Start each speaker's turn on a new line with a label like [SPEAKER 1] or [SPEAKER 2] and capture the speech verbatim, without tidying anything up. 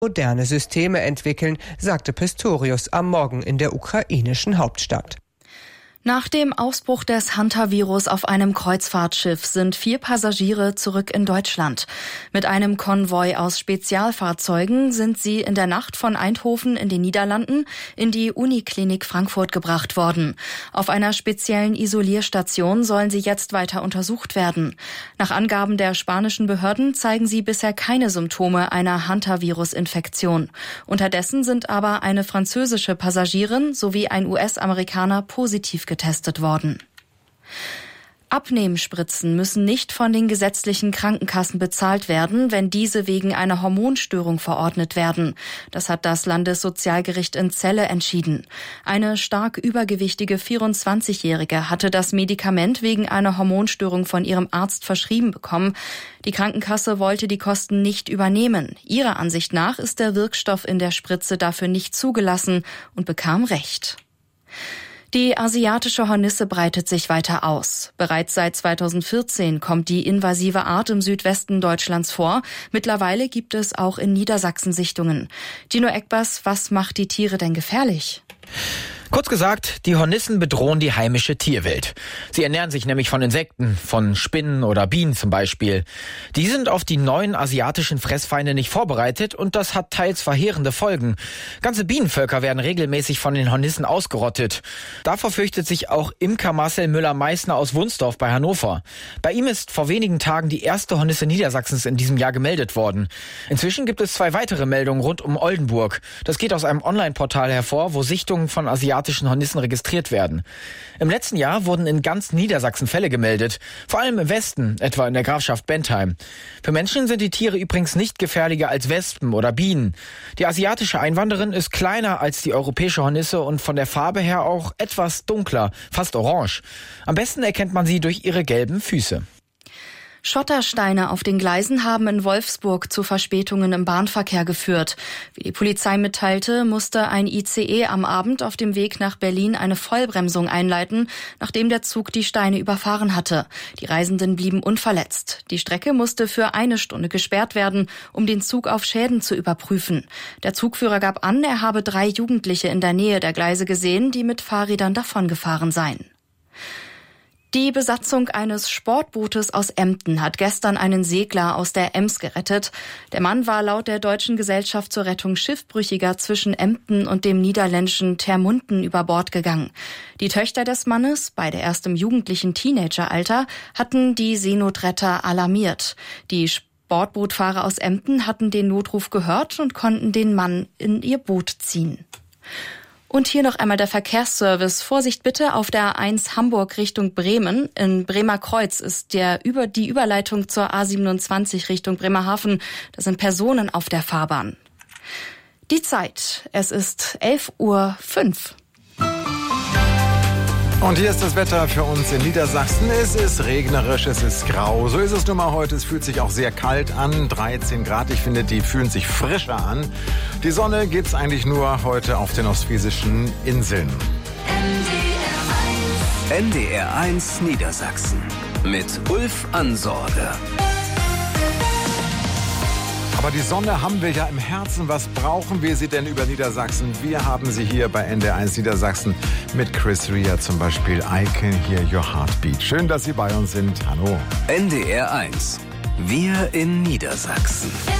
[SPEAKER 1] moderne Systeme entwickeln, sagte Pistorius am Morgen in der ukrainischen Hauptstadt.
[SPEAKER 2] Nach dem Ausbruch des Hantavirus auf einem Kreuzfahrtschiff sind vier Passagiere zurück in Deutschland. Mit einem Konvoi aus Spezialfahrzeugen sind sie in der Nacht von Eindhoven in den Niederlanden in die Uniklinik Frankfurt gebracht worden. Auf einer speziellen Isolierstation sollen sie jetzt weiter untersucht werden. Nach Angaben der spanischen Behörden zeigen sie bisher keine Symptome einer Hantavirus-Infektion. Unterdessen sind aber eine französische Passagierin sowie ein U S-Amerikaner positiv getestet worden. Abnehmspritzen müssen nicht von den gesetzlichen Krankenkassen bezahlt werden, wenn diese wegen einer Hormonstörung verordnet werden. Das hat das Landessozialgericht in Celle entschieden. Eine stark übergewichtige vierundzwanzigjährige hatte das Medikament wegen einer Hormonstörung von ihrem Arzt verschrieben bekommen. Die Krankenkasse wollte die Kosten nicht übernehmen. Ihrer Ansicht nach ist der Wirkstoff in der Spritze dafür nicht zugelassen und bekam Recht. Die asiatische Hornisse breitet sich weiter aus. Bereits seit zweitausendvierzehn kommt die invasive Art im Südwesten Deutschlands vor. Mittlerweile gibt es auch in Niedersachsen Sichtungen. Gino Eckbers, was macht die Tiere denn gefährlich?
[SPEAKER 3] Kurz gesagt, die Hornissen bedrohen die heimische Tierwelt. Sie ernähren sich nämlich von Insekten, von Spinnen oder Bienen zum Beispiel. Die sind auf die neuen asiatischen Fressfeinde nicht vorbereitet und das hat teils verheerende Folgen. Ganze Bienenvölker werden regelmäßig von den Hornissen ausgerottet. Davor fürchtet sich auch Imker Marcel Müller-Meissner aus Wunsdorf bei Hannover. Bei ihm ist vor wenigen Tagen die erste Hornisse Niedersachsens in diesem Jahr gemeldet worden. Inzwischen gibt es zwei weitere Meldungen rund um Oldenburg. Das geht aus einem Online-Portal hervor, wo Sichtungen von asiatischen Hornissen registriert werden. Im letzten Jahr wurden in ganz Niedersachsen Fälle gemeldet, vor allem im Westen, etwa in der Grafschaft Bentheim. Für Menschen sind die Tiere übrigens nicht gefährlicher als Wespen oder Bienen. Die asiatische Einwanderin ist kleiner als die europäische Hornisse und von der Farbe her auch etwas dunkler, fast orange. Am besten erkennt man sie durch ihre gelben Füße.
[SPEAKER 2] Schottersteine auf den Gleisen haben in Wolfsburg zu Verspätungen im Bahnverkehr geführt. Wie die Polizei mitteilte, musste ein I C E am Abend auf dem Weg nach Berlin eine Vollbremsung einleiten, nachdem der Zug die Steine überfahren hatte. Die Reisenden blieben unverletzt. Die Strecke musste für eine Stunde gesperrt werden, um den Zug auf Schäden zu überprüfen. Der Zugführer gab an, er habe drei Jugendliche in der Nähe der Gleise gesehen, die mit Fahrrädern davongefahren seien. Die Besatzung eines Sportbootes aus Emden hat gestern einen Segler aus der Ems gerettet. Der Mann war laut der Deutschen Gesellschaft zur Rettung Schiffbrüchiger zwischen Emden und dem niederländischen Termunden über Bord gegangen. Die Töchter des Mannes, beide erst im jugendlichen Teenageralter, hatten die Seenotretter alarmiert. Die Sportbootfahrer aus Emden hatten den Notruf gehört und konnten den Mann in ihr Boot ziehen. Und hier noch einmal der Verkehrsservice. Vorsicht bitte auf der A eins Hamburg Richtung Bremen. In Bremer Kreuz ist der über die Überleitung zur A siebenundzwanzig Richtung Bremerhaven. Da sind Personen auf der Fahrbahn. Die Zeit. Es ist elf Uhr fünf.
[SPEAKER 4] Und hier ist das Wetter für uns in Niedersachsen. Es ist regnerisch, es ist grau. So ist es nun mal heute. Es fühlt sich auch sehr kalt an. dreizehn Grad. Ich finde, die fühlen sich frischer an. Die Sonne gibt's eigentlich nur heute auf den ostfriesischen Inseln.
[SPEAKER 5] N D R eins Niedersachsen mit Ulf Ansorge.
[SPEAKER 4] Aber die Sonne haben wir ja im Herzen. Was brauchen wir sie denn über Niedersachsen? Wir haben sie hier bei N D R eins Niedersachsen mit Chris Rea zum Beispiel. I Can Hear Your Heartbeat. Schön, dass Sie bei uns sind. Hallo.
[SPEAKER 5] N D R eins. Wir in Niedersachsen.